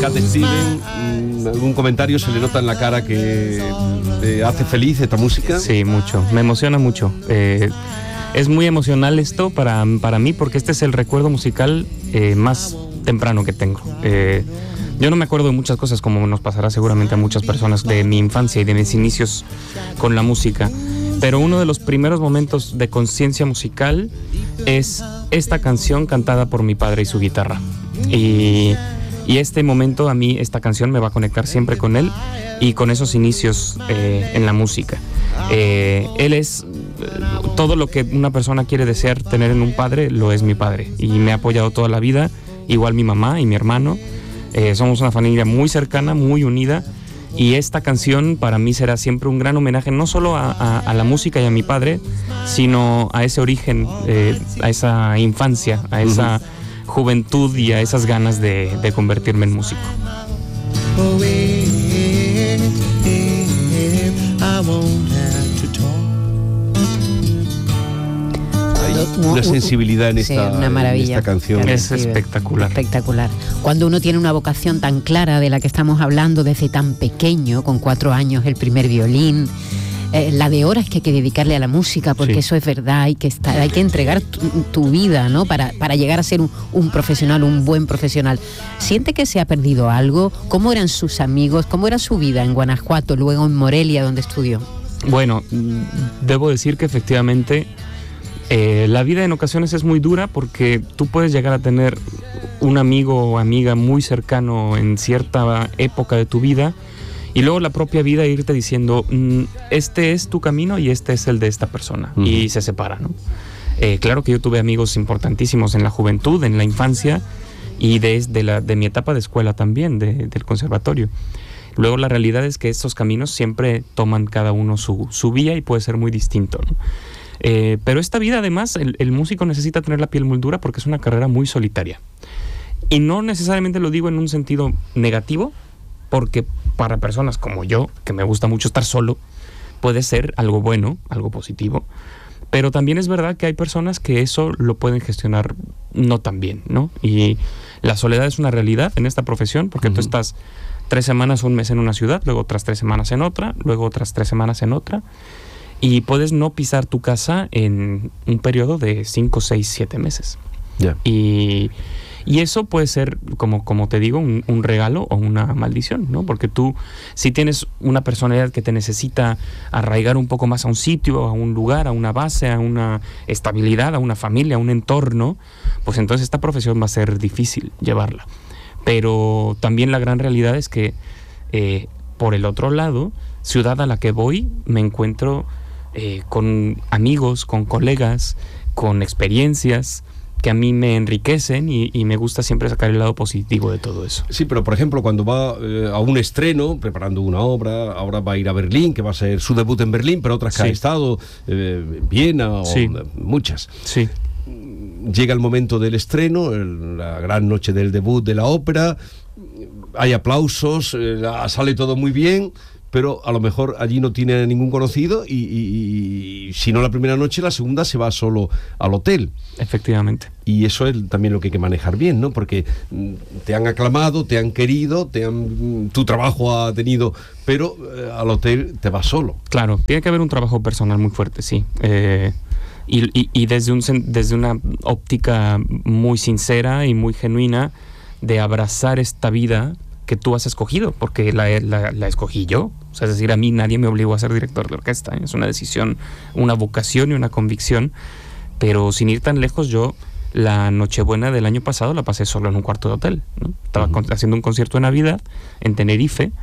Cat Stevens, algún comentario, se le nota en la cara que te hace feliz esta música. Sí, mucho, me emociona mucho. Es muy emocional esto para mí, porque este es el recuerdo musical más temprano que tengo. Yo no me acuerdo de muchas cosas, como nos pasará seguramente a muchas personas, de mi infancia y de mis inicios con la música, pero uno de los primeros momentos de conciencia musical es esta canción cantada por mi padre y su guitarra. Y este momento, a mí, esta canción me va a conectar siempre con él y con esos inicios en la música. Él es todo lo que una persona quiere desear tener en un padre, lo es mi padre, y me ha apoyado toda la vida, igual mi mamá y mi hermano. Somos una familia muy cercana, muy unida, y esta canción para mí será siempre un gran homenaje, no solo a la música y a mi padre, sino a ese origen, a esa infancia, a esa juventud y a esas ganas de convertirme en músico. Una sensibilidad en esta, sí, una maravilla, en esta canción. Es espectacular. Espectacular. Cuando uno tiene una vocación tan clara de la que estamos hablando desde tan pequeño, con 4 años el primer violín, la de horas que hay que dedicarle a la música, porque eso es verdad, hay que entregar tu vida, ¿no? Para llegar a ser un profesional, un buen profesional. ¿Siente que se ha perdido algo? ¿Cómo eran sus amigos? ¿Cómo era su vida en Guanajuato, luego en Morelia, donde estudió? Bueno, debo decir que efectivamente la vida en ocasiones es muy dura, porque tú puedes llegar a tener un amigo o amiga muy cercano en cierta época de tu vida, y luego la propia vida irte diciendo, este es tu camino y este es el de esta persona, y se separa, ¿no? Claro que yo tuve amigos importantísimos en la juventud, en la infancia, y de mi etapa de escuela también, del conservatorio. Luego la realidad es que estos caminos siempre toman cada uno su vía, y puede ser muy distinto, ¿no? Pero esta vida, además, el músico necesita tener la piel muy dura, porque es una carrera muy solitaria. Y no necesariamente lo digo en un sentido negativo, porque para personas como yo, que me gusta mucho estar solo, puede ser algo bueno, algo positivo. Pero también es verdad que hay personas que eso lo pueden gestionar no tan bien, ¿no? Y la soledad es una realidad en esta profesión, porque tú estás 3 semanas o un mes en una ciudad, luego otras 3 semanas en otra, luego otras 3 semanas en otra, y puedes no pisar tu casa en un periodo de 5, 6, 7 meses. Yeah. Y eso puede ser, como te digo, un regalo o una maldición, ¿no? Porque tú, si tienes una personalidad que te necesita arraigar un poco más a un sitio, a un lugar, a una base, a una estabilidad, a una familia, a un entorno, pues entonces esta profesión va a ser difícil llevarla. Pero también la gran realidad es que, por el otro lado, ciudad a la que voy, me encuentro con amigos, con colegas, con experiencias que a mí me enriquecen, y me gusta siempre sacar el lado positivo de todo eso. Sí, pero por ejemplo, cuando va a un estreno, preparando una obra, ahora va a ir a Berlín, que va a ser su debut en Berlín, pero otras que ha estado, Viena, o muchas. Sí. Llega el momento del estreno, la gran noche del debut de la ópera, hay aplausos, sale todo muy bien, pero a lo mejor allí no tiene ningún conocido, y si no la primera noche, la segunda se va solo al hotel. Efectivamente. Y eso es también lo que hay que manejar bien, ¿no? Porque te han aclamado, te han querido, tu trabajo ha tenido, pero al hotel te vas solo. Claro, tiene que haber un trabajo personal muy fuerte, sí. Y desde una óptica muy sincera y muy genuina de abrazar esta vida que tú has escogido, porque la escogí yo. O sea, es decir, a mí nadie me obligó a ser director de orquesta. Es una decisión, una vocación y una convicción. Pero sin ir tan lejos, yo la Nochebuena del año pasado la pasé solo en un cuarto de hotel, ¿no? Estaba haciendo un concierto de Navidad en Tenerife,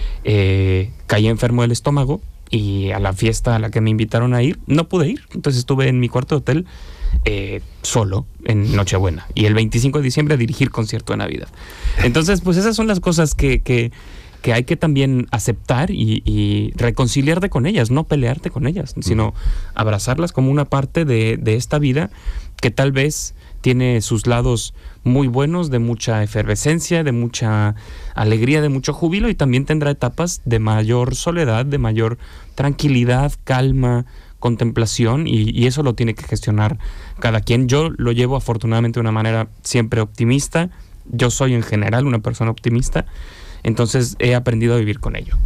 caí enfermo del estómago, y a la fiesta a la que me invitaron a ir, no pude ir. Entonces estuve en mi cuarto de hotel solo en Nochebuena, y el 25 de diciembre a dirigir concierto de Navidad. Entonces, pues esas son las cosas que hay que también aceptar y reconciliarte con ellas, no pelearte con ellas, sino abrazarlas como una parte de esta vida que tal vez tiene sus lados muy buenos, de mucha efervescencia, de mucha alegría, de mucho júbilo, y también tendrá etapas de mayor soledad, de mayor tranquilidad, calma, contemplación, y eso lo tiene que gestionar cada quien. Yo lo llevo afortunadamente de una manera siempre optimista, Yo soy en general una persona optimista, entonces he aprendido a vivir con ello.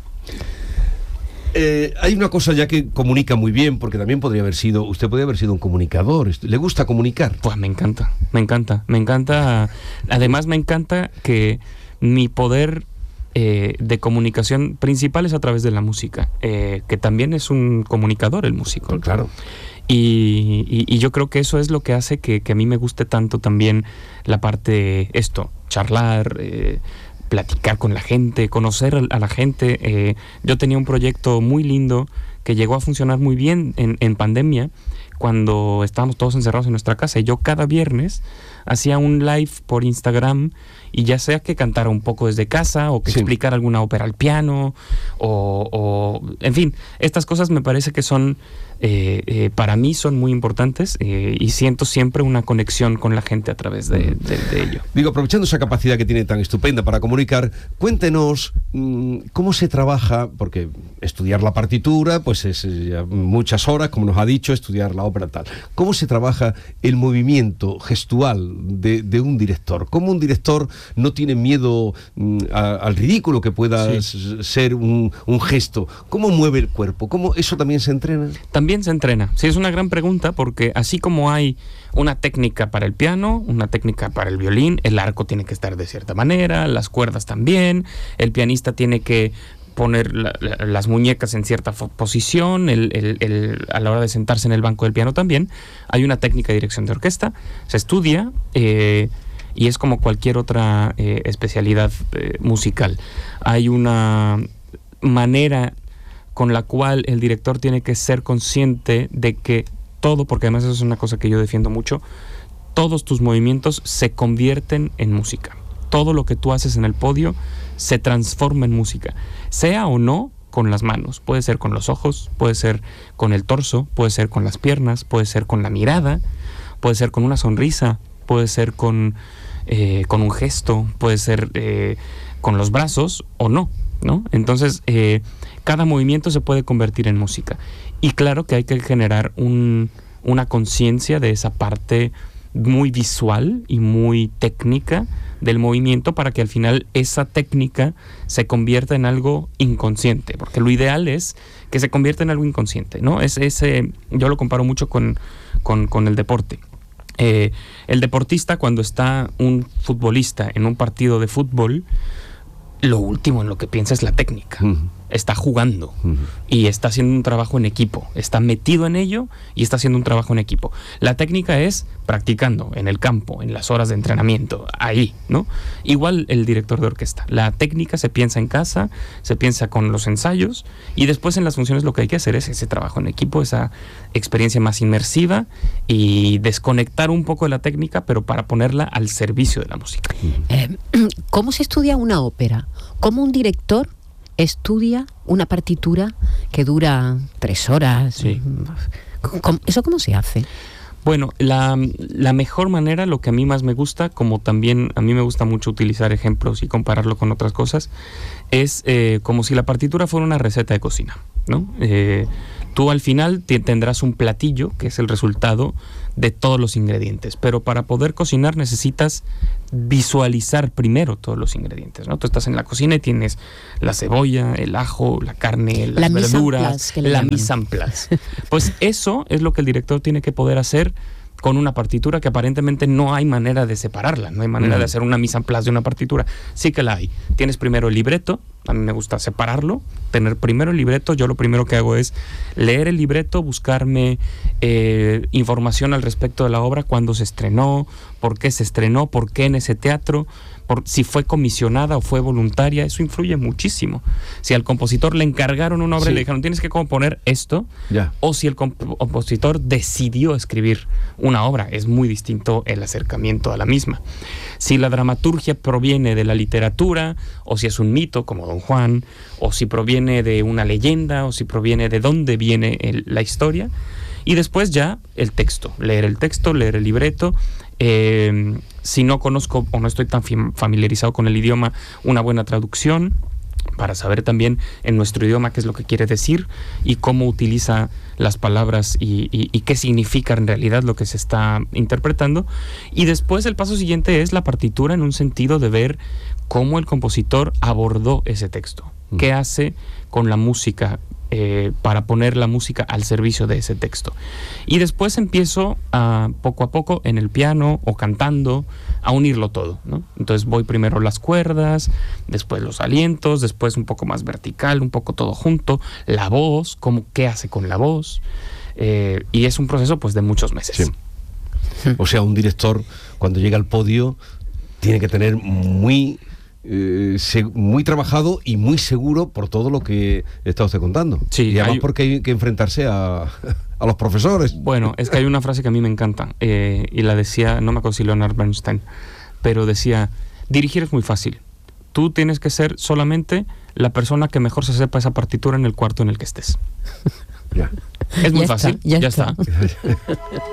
Hay una cosa ya que comunica muy bien, porque también usted podría haber sido un comunicador. ¿Le gusta comunicar? Pues me encanta. Además me encanta que mi poder de comunicación principal es a través de la música, que también es un comunicador el músico. Pues claro. Y yo creo que eso es lo que hace que a mí me guste tanto también la parte, charlar, platicar con la gente, conocer a la gente. Yo tenía un proyecto muy lindo que llegó a funcionar muy bien en pandemia, cuando estábamos todos encerrados en nuestra casa, y yo cada viernes hacía un live por Instagram, y ya sea que cantara un poco desde casa, o que explicara alguna ópera al piano, o en fin, estas cosas me parece que son, para mí son muy importantes, y siento siempre una conexión con la gente a través de ello. Digo, aprovechando esa capacidad que tiene tan estupenda para comunicar, cuéntenos cómo se trabaja, porque estudiar la partitura pues es muchas horas, como nos ha dicho, estudiar la ópera tal. ¿Cómo se trabaja el movimiento gestual de un director? ¿Cómo un director no tiene miedo al ridículo que pueda ser un gesto? ¿Cómo mueve el cuerpo? ¿Cómo eso también se entrena? También se entrena. Sí, es una gran pregunta, porque así como hay una técnica para el piano, una técnica para el violín, el arco tiene que estar de cierta manera, las cuerdas también, el pianista tiene que poner las muñecas en cierta posición, a la hora de sentarse en el banco del piano también. Hay una técnica de dirección de orquesta, se estudia, y es como cualquier otra especialidad musical. Hay una manera con la cual el director tiene que ser consciente de que todo, porque además eso es una cosa que yo defiendo mucho, todos tus movimientos se convierten en música. Todo lo que tú haces en el podio se transforma en música, sea o no con las manos. Puede ser con los ojos, puede ser con el torso, puede ser con las piernas, puede ser con la mirada, puede ser con una sonrisa, puede ser con un gesto, puede ser con los brazos o no, ¿no? Entonces, cada movimiento se puede convertir en música. Y claro que hay que generar una conciencia de esa parte muy visual y muy técnica del movimiento, para que al final esa técnica se convierta en algo inconsciente, porque lo ideal es que se convierta en algo inconsciente, ¿no? Yo lo comparo mucho con el deporte. El deportista, cuando está un futbolista en un partido de fútbol, lo último en lo que piensa es la técnica. Está jugando y está haciendo un trabajo en equipo, está metido en ello y está haciendo un trabajo en equipo. La técnica es practicando en el campo, en las horas de entrenamiento, ahí, ¿no? Igual el director de orquesta. La técnica se piensa en casa, se piensa con los ensayos, y después en las funciones lo que hay que hacer es ese trabajo en equipo, esa experiencia más inmersiva, y desconectar un poco de la técnica, pero para ponerla al servicio de la música. ¿Cómo se estudia una ópera? ¿Cómo un director estudia una partitura que dura 3 horas? Sí. ¿Eso cómo se hace? Bueno, la mejor manera, lo que a mí más me gusta, como también a mí me gusta mucho utilizar ejemplos y compararlo con otras cosas, es como si la partitura fuera una receta de cocina, ¿no? Tú al final tendrás un platillo que es el resultado de todos los ingredientes, pero para poder cocinar necesitas visualizar primero todos los ingredientes, ¿no? Tú estás en la cocina y tienes la cebolla, el ajo, la carne, las verduras, la mise en place. Pues eso es lo que el director tiene que poder hacer con una partitura, que aparentemente no hay manera de separarla, no hay manera de hacer una mise en place de una partitura. Sí que la hay. Tienes primero el libreto, a mí me gusta separarlo, tener primero el libreto. Yo lo primero que hago es leer el libreto, buscarme información al respecto de la obra, cuándo se estrenó, por qué en ese teatro, si fue comisionada o fue voluntaria. Eso influye muchísimo. Si al compositor le encargaron una obra y le dijeron tienes que componer esto, o si el compositor decidió escribir una obra, es muy distinto el acercamiento a la misma. Si la dramaturgia proviene de la literatura, o si es un mito como Don Juan, o si proviene de una leyenda, o si proviene de dónde viene la historia. Y después ya el texto, leer el libreto. Si no conozco o no estoy tan familiarizado con el idioma, una buena traducción. para saber también en nuestro idioma qué es lo que quiere decir y cómo utiliza las palabras y qué significa en realidad lo que se está interpretando. Y después el paso siguiente es la partitura, en un sentido de ver cómo el compositor abordó ese texto, qué hace con la música, para poner la música al servicio de ese texto. Y después empiezo poco a poco en el piano o cantando a unirlo todo, ¿no? Entonces voy primero las cuerdas, después los alientos, después un poco más vertical, un poco todo junto, la voz, qué hace con la voz, y es un proceso pues de muchos meses. Sí. O sea, un director cuando llega al podio tiene que tener muy trabajado y muy seguro por todo lo que está usted contando. Sí, y además porque hay que enfrentarse a los profesores. Bueno, es que hay una frase que a mí me encanta, y la decía, no me acuerdo si Leonard Bernstein, pero decía: dirigir es muy fácil, tú tienes que ser solamente la persona que mejor se sepa esa partitura en el cuarto en el que estés. Ya. Es muy fácil, ya está.